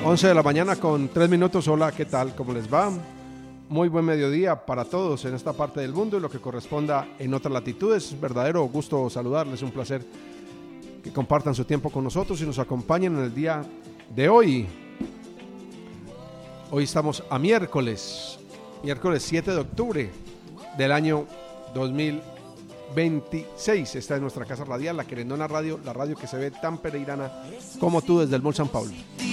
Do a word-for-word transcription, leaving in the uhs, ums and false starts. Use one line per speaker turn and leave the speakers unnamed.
once de la mañana con tres minutos. Hola, ¿qué tal? ¿Cómo les va? Muy buen mediodía para todos en esta parte del mundo y lo que corresponda en otras latitudes. Verdadero gusto saludarles, un placer que compartan su tiempo con nosotros y nos acompañen en el día de hoy. Hoy estamos a miércoles, miércoles siete de octubre del año dos mil veintiséis. Esta es nuestra casa radial, la Querendona Radio, la radio que se ve tan pereirana como tú desde el Mall San Pablo.